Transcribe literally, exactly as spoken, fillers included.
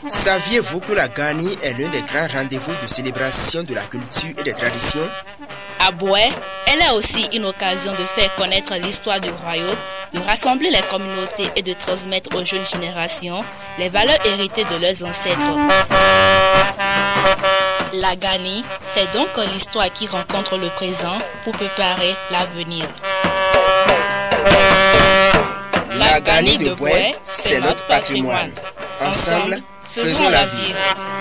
Saviez-vous que la Gani est l'un des grands rendez-vous de célébration de la culture et des traditions? À Boué, elle est aussi une occasion de faire connaître l'histoire du royaume, de rassembler les communautés et de transmettre aux jeunes générations les valeurs héritées de leurs ancêtres. La Gani, c'est donc l'histoire qui rencontre le présent pour préparer l'avenir. La Gani de Boué, c'est notre patrimoine. Ensemble, faisons la vie.